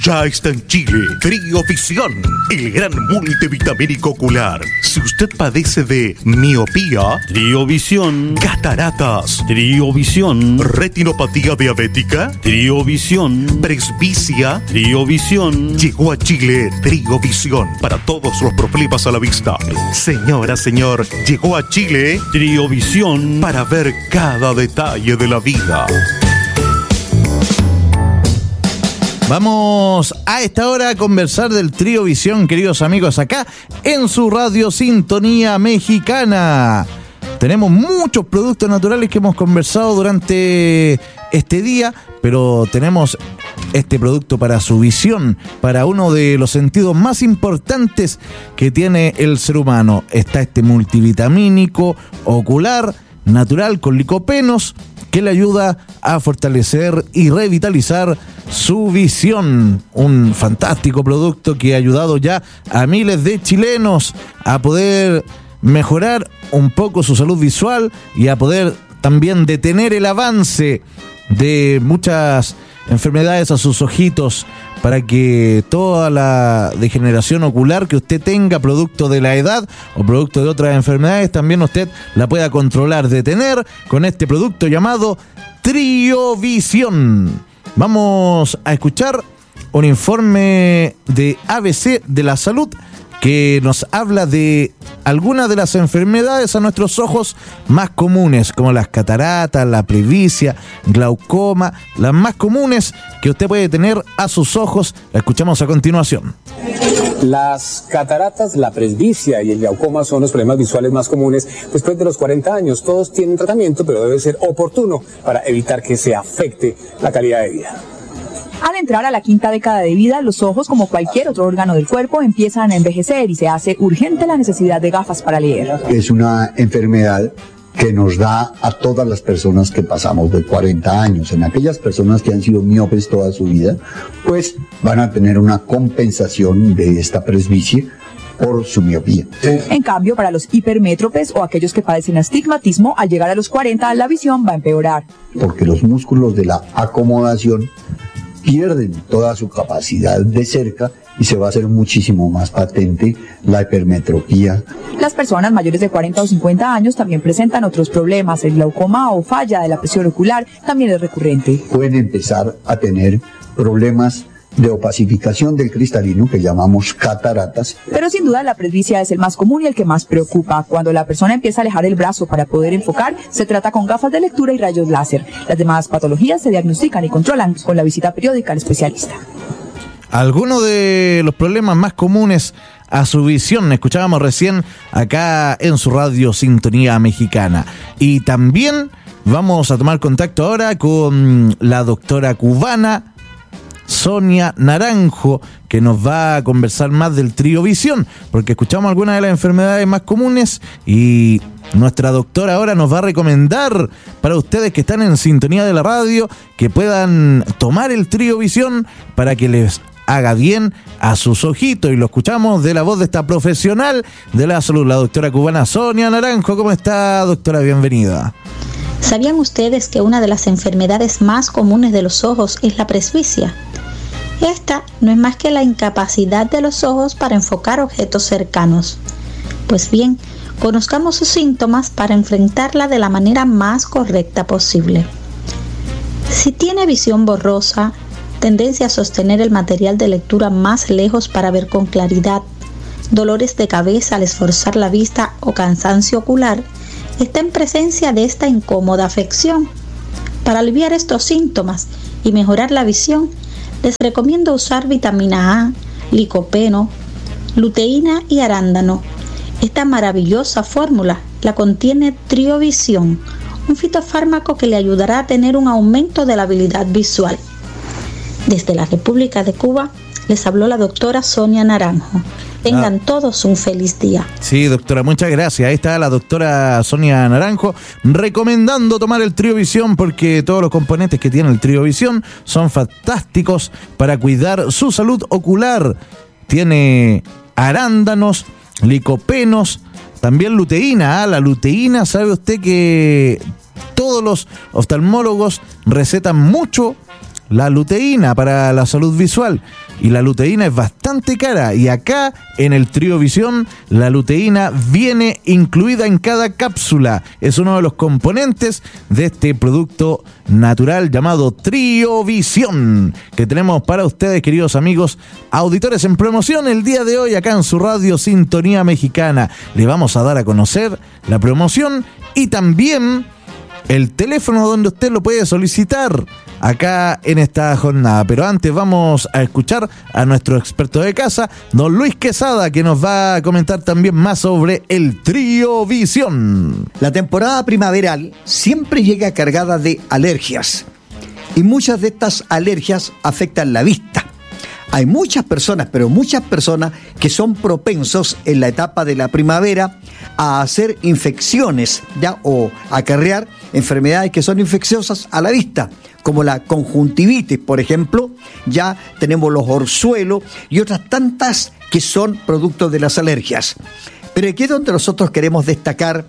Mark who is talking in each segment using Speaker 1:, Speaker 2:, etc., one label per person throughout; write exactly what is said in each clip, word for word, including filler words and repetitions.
Speaker 1: Ya está en Chile Triovisión, el gran multivitamínico ocular. Si usted padece de miopía,
Speaker 2: Triovisión,
Speaker 1: cataratas,
Speaker 2: Triovisión,
Speaker 1: retinopatía diabética,
Speaker 2: Triovisión,
Speaker 1: presbicia,
Speaker 2: Triovisión,
Speaker 1: llegó a Chile Triovisión para todos los problemas a la vista. Señora, señor, llegó a Chile
Speaker 2: Triovisión,
Speaker 1: para ver cada detalle de la vida.
Speaker 3: Vamos a esta hora a conversar del Triovisión, queridos amigos, acá en su radio Sintonía Mexicana. Tenemos muchos productos naturales que hemos conversado durante este día, pero tenemos este producto para su visión, para uno de los sentidos más importantes que tiene el ser humano. Está este multivitamínico ocular natural con licopenos que le ayuda a fortalecer y revitalizar su visión. Un fantástico producto que ha ayudado ya a miles de chilenos a poder mejorar un poco su salud visual y a poder también detener el avance de muchas enfermedades a sus ojitos, para que toda la degeneración ocular que usted tenga producto de la edad o producto de otras enfermedades también usted la pueda controlar, detener con este producto llamado Triovisión. Vamos a escuchar un informe de A B C de la salud que nos habla de algunas de las enfermedades a nuestros ojos más comunes, como las cataratas, la presbicia, glaucoma, las más comunes que usted puede tener a sus ojos. La escuchamos a continuación.
Speaker 4: Las cataratas, la presbicia y el glaucoma son los problemas visuales más comunes después de los cuarenta años. Todos tienen tratamiento, pero debe ser oportuno para evitar que se afecte la calidad de vida.
Speaker 5: Al entrar a la quinta década de vida, los ojos, como cualquier otro órgano del cuerpo, empiezan a envejecer y se hace urgente la necesidad de gafas para leer.
Speaker 6: Es una enfermedad que nos da a todas las personas que pasamos de cuarenta años. En aquellas personas que han sido miopes toda su vida, pues van a tener una compensación de esta presbicia por su miopía.
Speaker 5: En cambio, para los hipermétropes o aquellos que padecen astigmatismo, al llegar a los cuarenta, la visión va a empeorar.
Speaker 6: Porque los músculos de la acomodación pierden toda su capacidad de cerca y se va a hacer muchísimo más patente la hipermetropía.
Speaker 5: Las personas mayores de cuarenta o cincuenta años también presentan otros problemas. El glaucoma o falla de la presión ocular también es recurrente.
Speaker 6: Pueden empezar a tener problemas de opacificación del cristalino que llamamos cataratas.
Speaker 5: Pero sin duda la presbicia es el más común y el que más preocupa. Cuando la persona empieza a alejar el brazo para poder enfocar, se trata con gafas de lectura y rayos láser. Las demás patologías se diagnostican y controlan con la visita periódica al especialista.
Speaker 3: Algunos de los problemas más comunes a su visión escuchábamos recién acá en su radio Sintonía Mexicana. Y también vamos a tomar contacto ahora con la doctora cubana Sonia Naranjo, que nos va a conversar más del Triovisión, porque escuchamos algunas de las enfermedades más comunes y nuestra doctora ahora nos va a recomendar para ustedes que están en sintonía de la radio que puedan tomar el Triovisión para que les haga bien a sus ojitos. Y lo escuchamos de la voz de esta profesional de la salud, la doctora cubana Sonia Naranjo. ¿Cómo está, doctora? Bienvenida.
Speaker 7: ¿Sabían ustedes que una de las enfermedades más comunes de los ojos es la presbicia? Esta no es más que la incapacidad de los ojos para enfocar objetos cercanos. Pues bien, conozcamos sus síntomas para enfrentarla de la manera más correcta posible. Si tiene visión borrosa, tendencia a sostener el material de lectura más lejos para ver con claridad, dolores de cabeza al esforzar la vista o cansancio ocular, está en presencia de esta incómoda afección. Para aliviar estos síntomas y mejorar la visión, les recomiendo usar vitamina A, licopeno, luteína y arándano. Esta maravillosa fórmula la contiene Triovisión, un fitofármaco que le ayudará a tener un aumento de la habilidad visual. Desde la República de Cuba, les habló la doctora Sonia Naranjo. Tengan ah. todos un feliz día.
Speaker 3: Sí, doctora, muchas gracias. Ahí está la doctora Sonia Naranjo recomendando tomar el Triovisión, porque todos los componentes que tiene el Triovisión son fantásticos para cuidar su salud ocular. Tiene arándanos, licopenos, también luteína. ¿eh? La luteína, ¿sabe usted que todos los oftalmólogos recetan mucho la luteína para la salud visual. Y la luteína es bastante cara. Y acá, en el Triovisión, la luteína viene incluida en cada cápsula. Es uno de los componentes de este producto natural llamado Triovisión, que tenemos para ustedes, queridos amigos auditores, en promoción el día de hoy acá en su radio Sintonía Mexicana. Le vamos a dar a conocer la promoción y también el teléfono donde usted lo puede solicitar acá en esta jornada. Pero antes vamos a escuchar a nuestro experto de casa, don Luis Quesada, que nos va a comentar también más sobre el Triovisión.
Speaker 8: La temporada primaveral siempre llega cargada de alergias y muchas de estas alergias afectan la vista. Hay muchas personas, pero muchas personas que son propensos en la etapa de la primavera a hacer infecciones, ya, o acarrear enfermedades que son infecciosas a la vista, como la conjuntivitis, por ejemplo. Ya tenemos los orzuelos y otras tantas que son productos de las alergias. Pero aquí es donde nosotros queremos destacar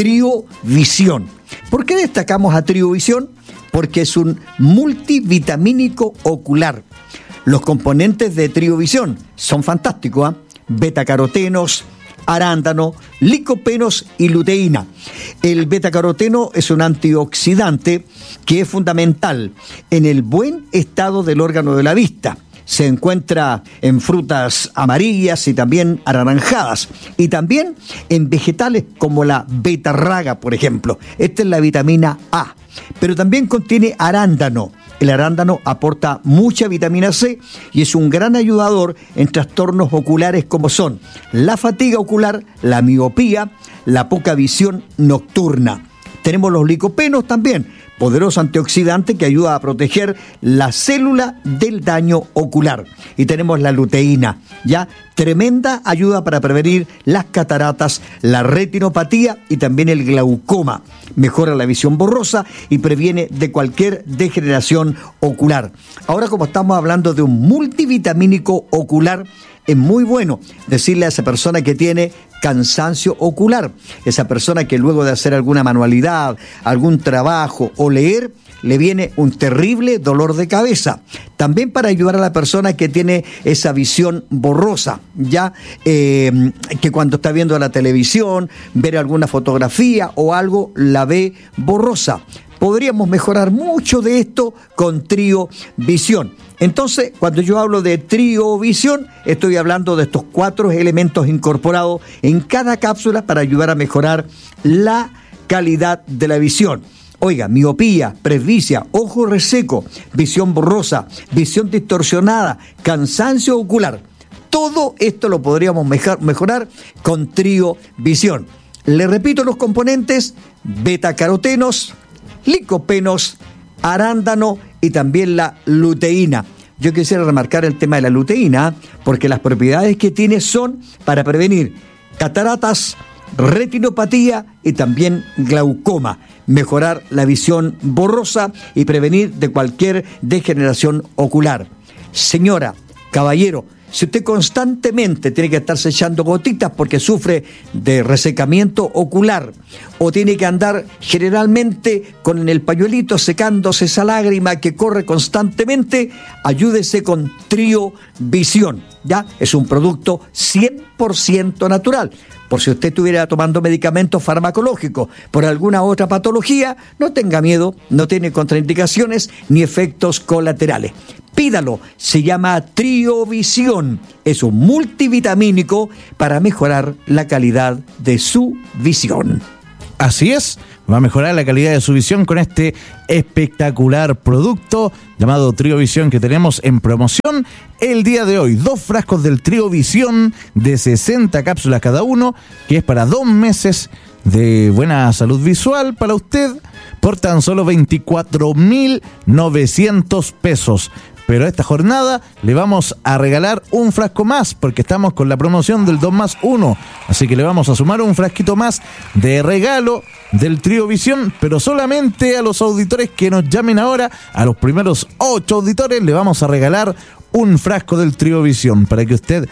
Speaker 8: Triovisión. ¿Por qué destacamos a Triovisión? Porque es un multivitamínico ocular. Los componentes de Triovisión son fantásticos, ¿eh? Betacarotenos, arándano, licopenos y luteína. El betacaroteno es un antioxidante que es fundamental en el buen estado del órgano de la vista. Se encuentra en frutas amarillas y también anaranjadas, y también en vegetales como la betarraga, por ejemplo. Esta es la vitamina A, pero también contiene arándano. El arándano aporta mucha vitamina C y es un gran ayudador en trastornos oculares como son la fatiga ocular, la miopía, la poca visión nocturna. Tenemos los licopenos también, poderoso antioxidante que ayuda a proteger la célula del daño ocular. Y tenemos la luteína, ya tremenda ayuda para prevenir las cataratas, la retinopatía y también el glaucoma. Mejora la visión borrosa y previene de cualquier degeneración ocular. Ahora, como estamos hablando de un multivitamínico ocular, es muy bueno decirle a esa persona que tiene cansancio ocular, esa persona que luego de hacer alguna manualidad, algún trabajo o leer, le viene un terrible dolor de cabeza. También para ayudar a la persona que tiene esa visión borrosa, ya eh, que cuando está viendo la televisión, ver alguna fotografía o algo, la ve borrosa. Podríamos mejorar mucho de esto con Triovisión. Entonces, cuando yo hablo de Triovisión, estoy hablando de estos cuatro elementos incorporados en cada cápsula para ayudar a mejorar la calidad de la visión. Oiga, miopía, presbicia, ojo reseco, visión borrosa, visión distorsionada, cansancio ocular. Todo esto lo podríamos mejor, mejorar con Triovisión. Le repito los componentes: betacarotenos, licopenos, arándano y también la luteína. Yo quisiera remarcar el tema de la luteína porque las propiedades que tiene son para prevenir cataratas, retinopatía y también glaucoma, mejorar la visión borrosa y prevenir de cualquier degeneración ocular. Señora, caballero, si usted constantemente tiene que estarse echando gotitas porque sufre de resecamiento ocular o tiene que andar generalmente con el pañuelito secándose esa lágrima que corre constantemente, ayúdese con Triovisión. ¿Ya? Es un producto cien por ciento natural. Por si usted estuviera tomando medicamentos farmacológicos por alguna otra patología, no tenga miedo, no tiene contraindicaciones ni efectos colaterales. Pídalo, se llama Triovisión. Es un multivitamínico para mejorar la calidad de su visión.
Speaker 3: Así es, va a mejorar la calidad de su visión con este espectacular producto llamado Triovisión que tenemos en promoción el día de hoy. Dos frascos del Triovisión de sesenta cápsulas cada uno, que es para dos meses de buena salud visual para usted por tan solo veinticuatro mil novecientos pesos. Pero esta jornada le vamos a regalar un frasco más porque estamos con la promoción del dos más uno. Así que le vamos a sumar un frasquito más de regalo del Triovisión, pero solamente a los auditores que nos llamen ahora. A los primeros ocho auditores le vamos a regalar un frasco del Triovisión para que usted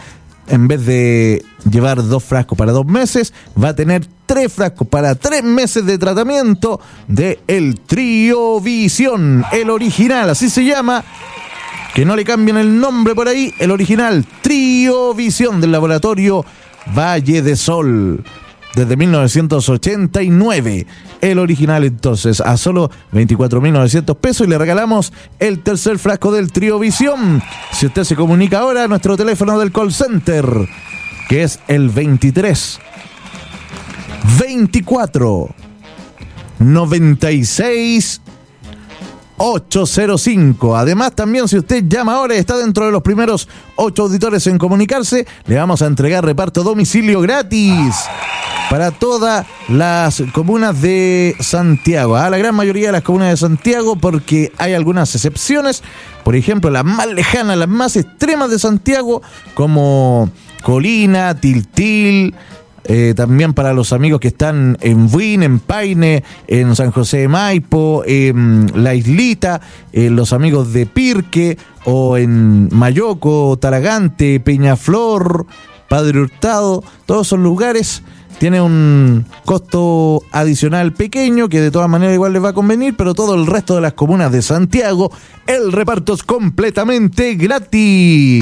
Speaker 3: en vez de llevar dos frascos para dos meses, va a tener tres frascos para tres meses de tratamiento de el Triovisión, el original, así se llama. Que no le cambien el nombre por ahí, el original Triovisión del laboratorio Valle de Sol. Desde mil novecientos ochenta y nueve, el original entonces, a solo veinticuatro mil novecientos pesos, y le regalamos el tercer frasco del Triovisión. Si usted se comunica ahora a nuestro teléfono del call center, que es el veintitrés, veinticuatro, noventa y seis, ochocientos cinco. Además, también si usted llama ahora y está dentro de los primeros ocho auditores en comunicarse, le vamos a entregar reparto a domicilio gratis para todas las comunas de Santiago, a la gran mayoría de las comunas de Santiago, porque hay algunas excepciones, por ejemplo, las más lejanas, las más extremas de Santiago, como Colina, Tiltil, eh, también para los amigos que están en Buin, en Paine, en San José de Maipo, en La Islita, eh, los amigos de Pirque, o en Mayoco, Talagante, Peñaflor, Padre Hurtado, todos esos lugares tiene un costo adicional pequeño que de todas maneras igual les va a convenir, pero todo el resto de las comunas de Santiago, el reparto es completamente gratis.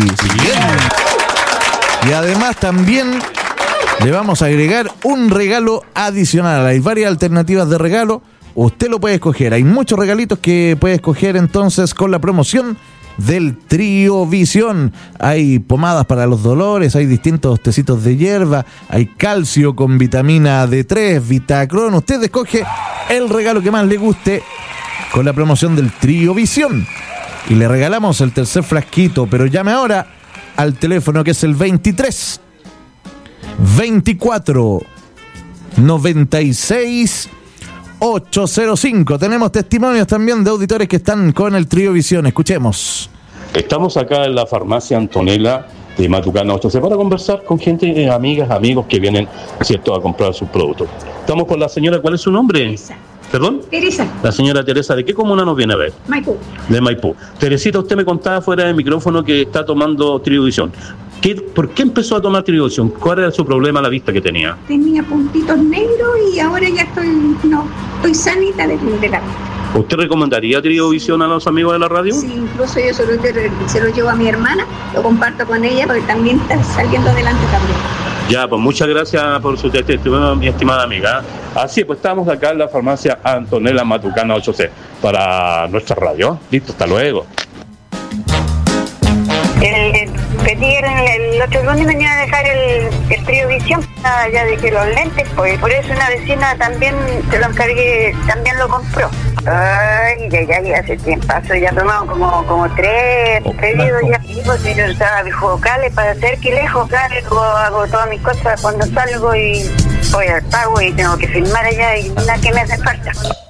Speaker 3: Y además también le vamos a agregar un regalo adicional. Hay varias alternativas de regalo, usted lo puede escoger. Hay muchos regalitos que puede escoger entonces con la promoción del Triovisión. Hay pomadas para los dolores, hay distintos tecitos de hierba, hay calcio con vitamina D tres, Vitacron. Usted escoge el regalo que más le guste con la promoción del Triovisión y le regalamos el tercer frasquito. Pero llame ahora al teléfono que es el veintitrés, veinticuatro, noventa y seis, ochocientos cinco. Tenemos testimonios también de auditores que están con el Triovisión. Escuchemos.
Speaker 9: Estamos acá en la farmacia Antonella de Matucana ocho C para conversar con gente, eh, amigas, amigos que vienen, ¿cierto?, a comprar sus productos. Estamos con la señora, ¿cuál es su nombre?
Speaker 10: Teresa.
Speaker 9: ¿Perdón?
Speaker 10: Teresa.
Speaker 9: La señora Teresa, ¿de qué comuna nos viene a ver?
Speaker 10: Maipú.
Speaker 9: De Maipú. Teresita, usted me contaba fuera del micrófono que está tomando Triovisión. ¿Qué, ¿Por qué empezó a tomar Triovisión? ¿Cuál era su problema a la vista que tenía?
Speaker 10: Tenía puntitos negros y ahora ya estoy, no, estoy sanita de, de la vista.
Speaker 9: ¿Usted recomendaría Triovisión a los amigos de la radio?
Speaker 10: Sí, incluso yo se lo, se lo llevo a mi hermana, lo comparto con ella porque también está saliendo adelante también.
Speaker 9: Ya, pues muchas gracias por su testimonio, mi estimada amiga. Así pues, estamos acá en la farmacia Antonella Matucana ocho C para nuestra radio. Listo, hasta luego.
Speaker 11: El, pedí el, el otro lunes venía a dejar el, el Triovisión, ya dejé los lentes, pues por eso una vecina también se lo encargué, también lo compró. Ay, ya, ya, ya hace tiempo, ya tomamos como, como tres pedidos ya, pues yo estaba bifocales para hacer que lejos, claro, hago todas mis cosas cuando salgo y voy al pago y tengo que firmar allá y nada que me hace falta.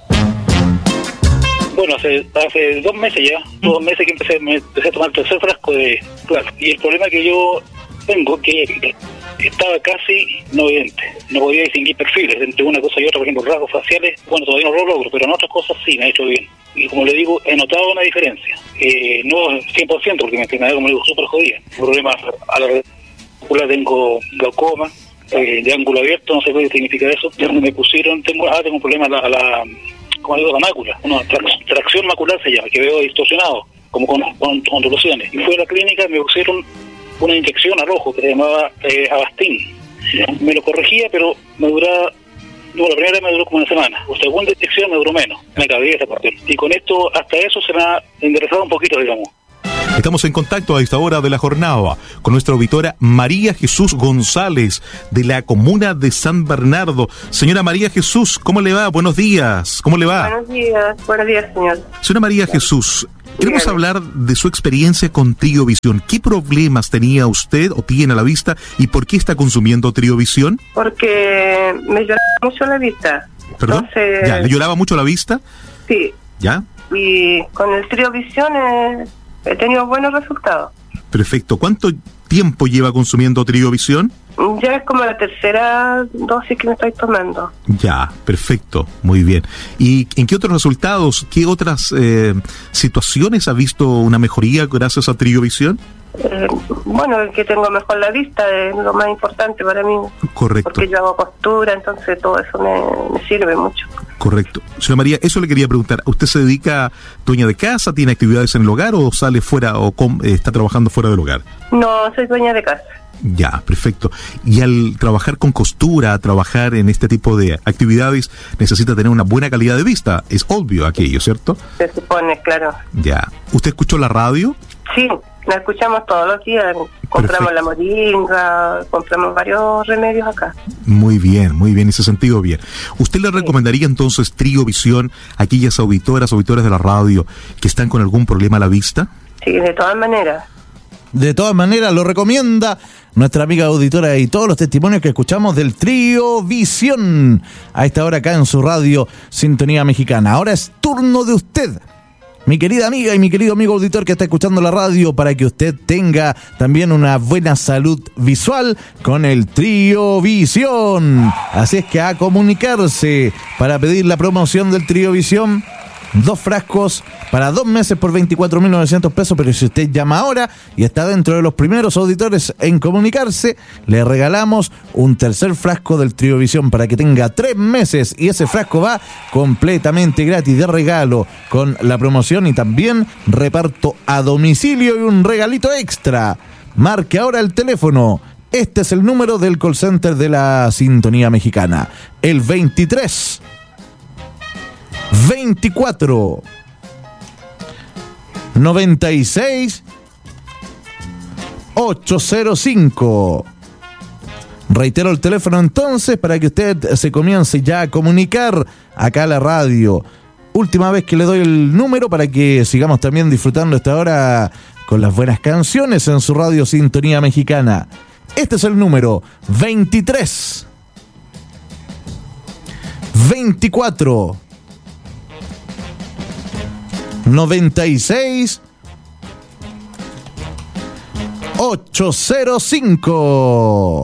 Speaker 12: Bueno, hace, hace dos meses ya, dos meses que empecé, me empecé a tomar el tercer frasco de claro. Y el problema que yo tengo que estaba casi no evidente, no podía distinguir perfiles entre una cosa y otra, por ejemplo, rasgos faciales, bueno, todavía no lo logro, pero en otras cosas sí me ha hecho bien. Y como le digo, he notado una diferencia, eh, no cien por ciento, porque mi enfermedad, como le digo, súper jodida. Problemas a la ocular, tengo glaucoma, eh, de ángulo abierto, no sé qué significa eso. Ya me pusieron, tengo, ah, tengo un problema a la, a la como digo, la mácula, una trac- tracción macular se llama, que veo distorsionado, como con, con ondulaciones. Y fui a la clínica, me pusieron una inyección al ojo que se llamaba eh, Avastin. Me lo corregía, pero me duraba, no, la primera me duró como una semana. La segunda inyección me duró menos, me cabía esa parte. Y con esto, hasta eso se me ha enderezado un poquito, digamos.
Speaker 1: Estamos en contacto a esta hora de la jornada con nuestra auditora María Jesús González de la comuna de San Bernardo. Señora María Jesús, ¿cómo le va? Buenos días. ¿Cómo le va?
Speaker 13: Buenos días, buenos días, señor.
Speaker 1: Señora María Jesús, queremos
Speaker 13: Dígame.
Speaker 1: hablar de su experiencia con Triovisión. ¿Qué problemas tenía usted o tiene a la vista y por qué está consumiendo Triovisión?
Speaker 13: Porque me lloraba mucho la vista.
Speaker 1: ¿Perdón?
Speaker 13: Entonces,
Speaker 1: ¿Ya? ¿Le lloraba mucho la vista?
Speaker 13: Sí.
Speaker 1: ¿Ya?
Speaker 13: Y con el Triovisión eh, he tenido buenos resultados.
Speaker 1: Perfecto. ¿Cuánto tiempo lleva consumiendo Triovisión?
Speaker 13: Ya es como la tercera dosis que me estoy tomando.
Speaker 1: Ya, perfecto, muy bien. ¿Y en qué otros resultados, qué otras eh, situaciones ha visto una mejoría gracias a Triovisión?
Speaker 13: Eh, bueno, el que tengo mejor la vista es lo más importante para mí.
Speaker 1: Correcto.
Speaker 13: Porque yo hago costura, entonces todo eso me, me sirve mucho.
Speaker 1: Correcto. Señora María, eso le quería preguntar. ¿Usted se dedica dueña de casa, tiene actividades en el hogar o sale fuera o com, eh, está trabajando fuera del hogar?
Speaker 13: No, soy dueña de casa.
Speaker 1: Ya, perfecto. Y al trabajar con costura, trabajar en este tipo de actividades, necesita tener una buena calidad de vista. Es obvio aquello, ¿cierto?
Speaker 13: Se supone, claro.
Speaker 1: Ya. ¿Usted escuchó la radio?
Speaker 13: Sí, la escuchamos todos los días. Compramos
Speaker 1: Perfecto.
Speaker 13: la moringa, compramos varios remedios acá.
Speaker 1: Muy bien, muy bien, en ese sentido bien. ¿Usted le recomendaría entonces Trío Visión a aquellas auditoras, auditores de la radio que están con algún problema a la vista?
Speaker 13: Sí, de todas maneras.
Speaker 3: De todas maneras, lo recomienda nuestra amiga auditora y todos los testimonios que escuchamos del Trío Visión a esta hora acá en su radio Sintonía Mexicana. Ahora es turno de usted, mi querida amiga y mi querido amigo auditor que está escuchando la radio, para que usted tenga también una buena salud visual con el Trío Visión. Así es que a comunicarse para pedir la promoción del Trío Visión. Dos frascos para dos meses por veinticuatro mil novecientos pesos, pero si usted llama ahora y está dentro de los primeros auditores en comunicarse, le regalamos un tercer frasco del Trío Visión para que tenga tres meses y ese frasco va completamente gratis de regalo con la promoción y también reparto a domicilio y un regalito extra. Marque ahora el teléfono. Este es el número del call center de la Sintonía Mexicana. El veintitrés veinticuatro noventa y seis ochocientos cinco. Reitero el teléfono entonces para que usted se comience ya a comunicar acá a la radio. Última vez que le doy el número para que sigamos también disfrutando esta hora con las buenas canciones en su radio Sintonía Mexicana. Este es el número veintitrés veinticuatro noventa y seis ochocientos cinco.